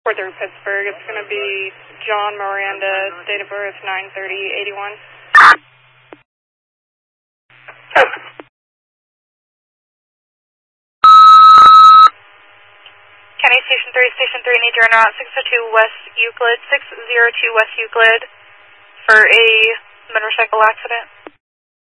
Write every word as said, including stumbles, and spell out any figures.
four through Pittsburgh. It's going to be John Miranda, date of birth nine thirty eighty-one. County Station three, Station three, need you on six oh two West Euclid, six oh two West Euclid for a motorcycle accident.